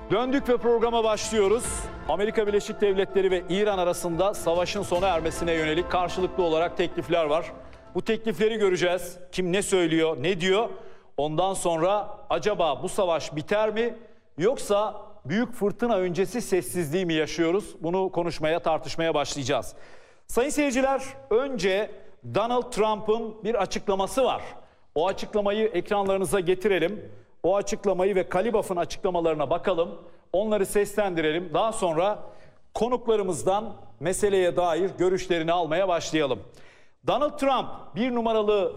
Döndük ve programa başlıyoruz. Amerika Birleşik Devletleri ve İran arasında savaşın sona ermesine yönelik karşılıklı olarak teklifler var. Bu teklifleri göreceğiz. Kim ne söylüyor, ne diyor? Ondan sonra acaba bu savaş biter mi? Yoksa büyük fırtına öncesi sessizliği mi yaşıyoruz? Bunu konuşmaya, tartışmaya başlayacağız. Sayın seyirciler, önce Donald Trump'ın bir açıklaması var. O açıklamayı ekranlarınıza getirelim. O açıklamayı ve Kalibaf'ın açıklamalarına bakalım. Onları seslendirelim. Daha sonra konuklarımızdan meseleye dair görüşlerini almaya başlayalım. Donald Trump, bir numaralı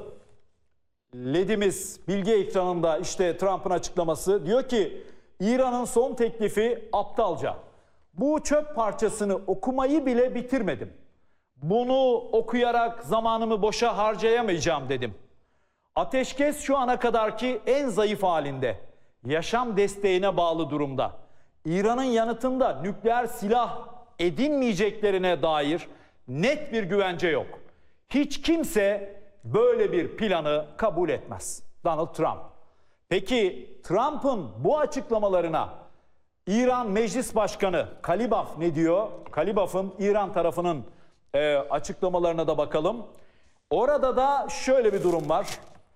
ledimiz bilgi ekranında, işte Trump'ın açıklaması. Diyor ki İran'ın son teklifi aptalca. Bu çöp parçasını okumayı bile bitirmedim. Bunu okuyarak zamanımı boşa harcayamayacağım dedim. Ateşkes şu ana kadarki en zayıf halinde. Yaşam desteğine bağlı durumda. İran'ın yanıtında nükleer silah edinmeyeceklerine dair net bir güvence yok. Hiç kimse böyle bir planı kabul etmez. Donald Trump. Peki Trump'ın bu açıklamalarına İran Meclis Başkanı Kalibaf ne diyor? Kalibaf'ın İran tarafının açıklamalarına da bakalım. Orada da şöyle bir durum var.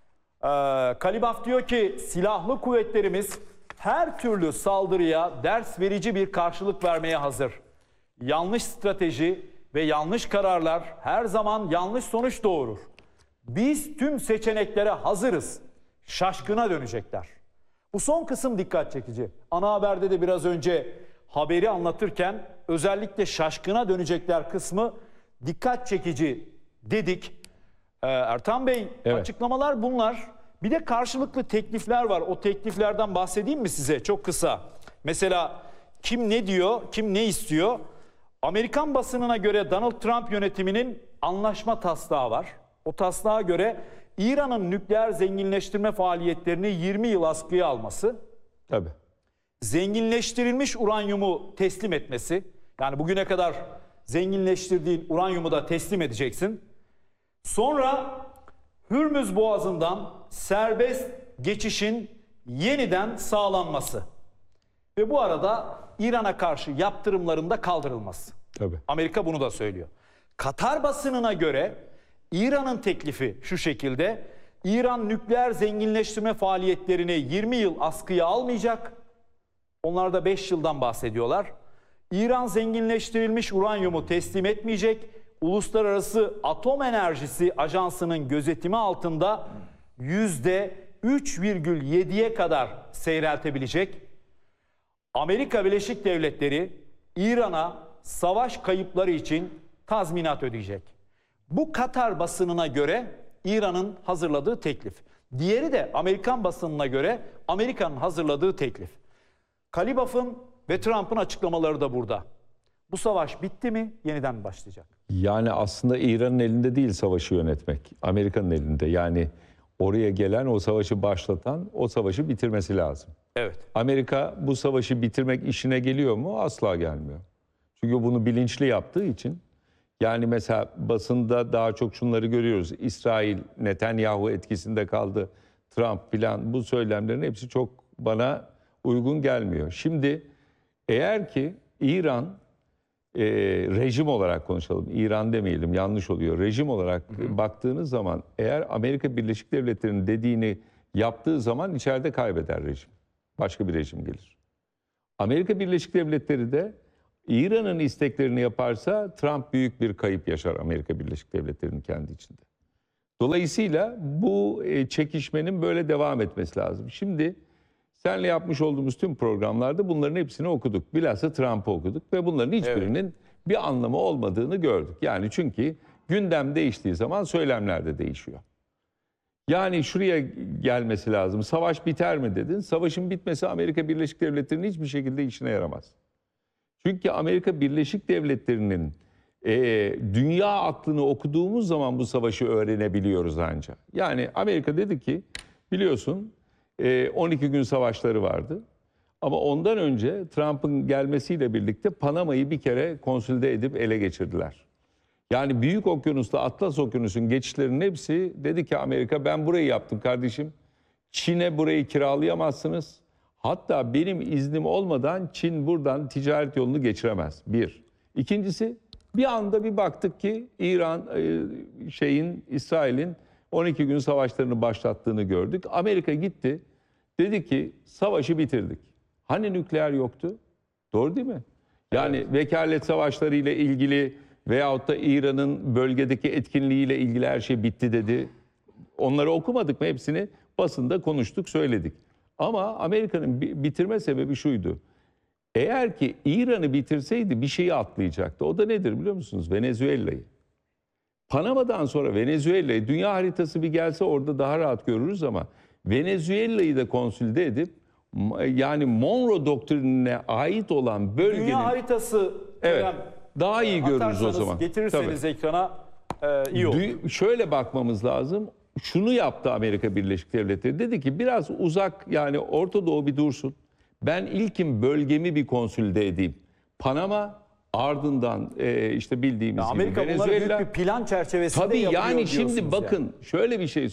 Kalibaf diyor ki silahlı kuvvetlerimiz her türlü saldırıya ders verici bir karşılık vermeye hazır. Yanlış strateji ve yanlış kararlar her zaman yanlış sonuç doğurur. Biz tüm seçeneklere hazırız. Şaşkına dönecekler. Bu son kısım dikkat çekici. Ana haberde de biraz önce haberi anlatırken özellikle şaşkına dönecekler kısmı dikkat çekici dedik. Ertan Bey, evet. Açıklamalar bunlar. Bir de karşılıklı teklifler var. O tekliflerden bahsedeyim mi size çok kısa? Mesela kim ne diyor, kim ne istiyor? Amerikan basınına göre Donald Trump yönetiminin anlaşma taslağı var. O taslağa göre İran'ın nükleer zenginleştirme faaliyetlerini 20 yıl askıya alması. Tabii. Zenginleştirilmiş uranyumu teslim etmesi. Yani bugüne kadar zenginleştirdiğin uranyumu da teslim edeceksin. Sonra Hürmüz Boğazı'ndan serbest geçişin yeniden sağlanması. Ve bu arada İran'a karşı yaptırımların da kaldırılması. Tabii. Amerika bunu da söylüyor. Katar basınına göre İran'ın teklifi şu şekilde: İran nükleer zenginleştirme faaliyetlerini 20 yıl askıya almayacak. Onlar da 5 yıldan bahsediyorlar. İran zenginleştirilmiş uranyumu teslim etmeyecek. Uluslararası Atom Enerjisi Ajansı'nın gözetimi altında %3,7'ye kadar seyreltebilecek. Amerika Birleşik Devletleri İran'a savaş kayıpları için tazminat ödeyecek. Bu Katar basınına göre İran'ın hazırladığı teklif. Diğeri de Amerikan basınına göre Amerika'nın hazırladığı teklif. Kalibaf'ın ve Trump'ın açıklamaları da burada. Bu savaş bitti mi, yeniden mi başlayacak? Yani aslında İran'ın elinde değil savaşı yönetmek. Amerika'nın elinde. Yani oraya gelen, o savaşı başlatan, o savaşı bitirmesi lazım. Evet. Amerika bu savaşı bitirmek işine geliyor mu? Asla gelmiyor. Çünkü bunu bilinçli yaptığı için. Yani mesela basında daha çok şunları görüyoruz. İsrail, Netanyahu etkisinde kaldı. Trump plan, bu söylemlerin hepsi çok bana uygun gelmiyor. Şimdi eğer ki İran, rejim olarak konuşalım, İran demeyelim, yanlış oluyor. Rejim olarak baktığınız zaman eğer Amerika Birleşik Devletleri'nin dediğini yaptığı zaman içeride kaybeder rejim. Başka bir rejim gelir. Amerika Birleşik Devletleri de İran'ın isteklerini yaparsa Trump büyük bir kayıp yaşar Amerika Birleşik Devletleri'nin kendi içinde. Dolayısıyla bu çekişmenin böyle devam etmesi lazım. Şimdi seninle yapmış olduğumuz tüm programlarda bunların hepsini okuduk. Bilhassa Trump'ı okuduk ve bunların hiçbirinin bir anlamı olmadığını gördük. Yani çünkü gündem değiştiği zaman söylemler de değişiyor. Yani şuraya gelmesi lazım. Savaş biter mi dedin? Savaşın bitmesi Amerika Birleşik Devletleri'nin hiçbir şekilde işine yaramaz. Çünkü Amerika Birleşik Devletleri'nin dünya aklını okuduğumuz zaman bu savaşı öğrenebiliyoruz ancak. Yani Amerika dedi ki, biliyorsun 12 gün savaşları vardı. Ama ondan önce Trump'ın gelmesiyle birlikte Panama'yı bir kere konsolide edip ele geçirdiler. Yani Büyük Okyanus'ta Atlas Okyanus'un geçişlerinin hepsi dedi ki Amerika, ben burayı yaptım kardeşim. Çin'e burayı kiralayamazsınız. Hatta benim iznim olmadan Çin buradan ticaret yolunu geçiremez. Bir. İkincisi, bir anda bir baktık ki İran İsrail'in 12 gün savaşlarını başlattığını gördük. Amerika gitti. Dedi ki savaşı bitirdik. Hani nükleer yoktu? Doğru değil mi? Yani vekalet savaşları ile ilgili veyahut da İran'ın bölgedeki etkinliğiyle ilgili her şey bitti dedi. Onları okumadık mı? Hepsini basında konuştuk, söyledik. Ama Amerika'nın bitirme sebebi şuydu. Eğer ki İran'ı bitirseydi bir şeyi atlayacaktı. O da nedir biliyor musunuz? Venezuela'yı. Panama'dan sonra Venezuela'yı, dünya haritası bir gelse orada daha rahat görürüz ama Venezuela'yı da konsülde edip yani Monroe doktrinine ait olan bölgenin... Dünya haritası evet, daha iyi görürüz o zaman. Getirirseniz tabii ekrana iyi olur. Şöyle bakmamız lazım. Şunu yaptı Amerika Birleşik Devletleri. Dedi ki biraz uzak, yani Orta Doğu bir dursun. Ben ilkin bölgemi bir konsülde edeyim. Panama, ardından işte bildiğimiz Amerika gibi bunları Venezuela. büyük bir plan çerçevesinde tabii yapıyor yani şimdi diyorsunuz bakın şöyle bir şey